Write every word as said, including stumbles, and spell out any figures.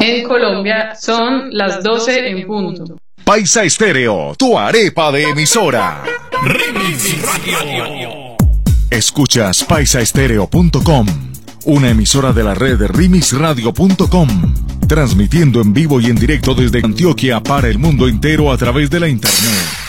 En Colombia son las doce en punto. Paisa Estéreo, tu arepa de emisora. Remix Radio. Escuchas paisa estéreo punto com, una emisora de la red remix radio punto com, transmitiendo en vivo y en directo desde Antioquia para el mundo entero a través de la internet.